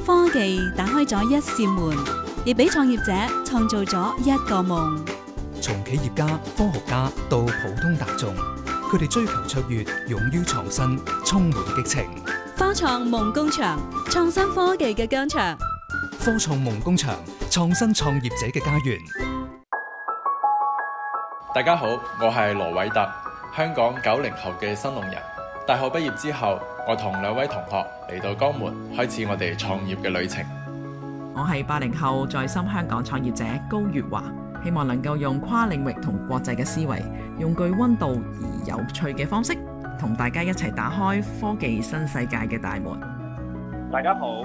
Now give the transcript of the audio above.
科技打開咗一扇門，亦俾創業者創造咗一個夢。 從企業家、科學家到普通大眾，佢哋追求卓越，勇於創新，充滿激情。 科創夢工場，創新科技嘅疆場。 科創夢工場，創新創業者嘅家園。 大家好，我係羅偉特，香港90後嘅新農人。大學畢業之後，我同2位同學嚟到江門，開始我哋創業嘅旅程。 我係80後在深香港創業者高月華，希望能夠用跨領域同國際嘅思維，用具溫度而有趣嘅方式，同大家一齊打開科技新世界嘅大門。 大家好，